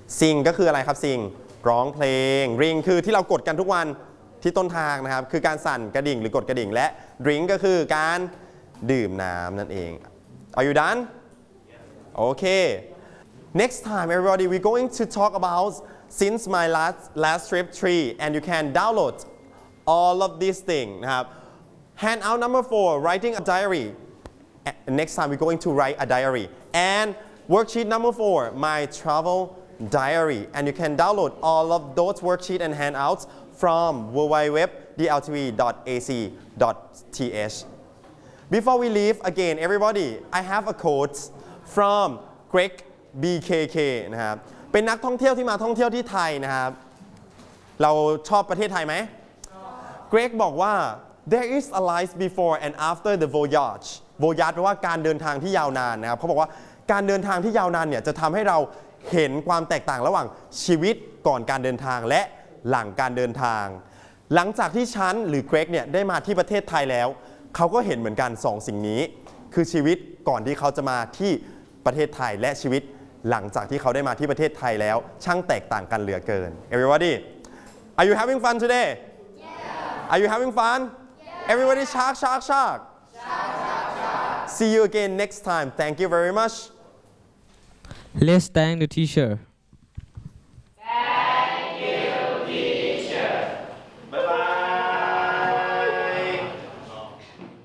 sing ก็คืออะไรครับ sing ร้องเพลง ring คือที่เรากดกันทุกวันที่ต้นทางนะครับคือการสั่นกระดิ่งหรือกดกระดิ่งและ drink ก็คือการดื่มน้ำนั่นเอง Are you done? Okay. Next time, everybody, we're going to talk about since my last trip 3, and you can download all of these things นะครับ Handout number 4, writing a diary. Next time, we're going to write a diary. And worksheet number 4, my travel diary. And you can download all of those worksheets and handouts from www.dltv.ac.th. Before we leave, again, everybody, I have a quote from Greg BKK นะครับ เป็นนักท่องเที่ยวที่มาท่องเที่ยวที่ไทยนะครับ เราชอบประเทศไทยไหม Greg บอกว่า there is a life before and after the voyage voyage แปลว่าการเดินทางที่ยาวนานนะครับเขาบอกว่าการเดินทางที่ยาวนานเนี่ยจะทำให้เราเห็นความแตกต่างระหว่างชีวิตก่อนการเดินทางและหลังการเดินทาง หลังจากที่ฉันหรือ Greg เนี่ยได้มาที่ประเทศไทยแล้วเขาก็เห็นเหมือนกัน2 สิ่งนี้คือชีวิตก่อนที่เขาจะมาที่ประเทศไทยและชีวิตหลังจากที่เขาได้มาที่ประเทศไทยแล้วช่างแตกต่างกันเหลือเกิน Everybody Are you having fun today? Yeah. Are you having fun? Yeah. Everybody shark. See you again next time. Thank you very much. Let's thank the teacher.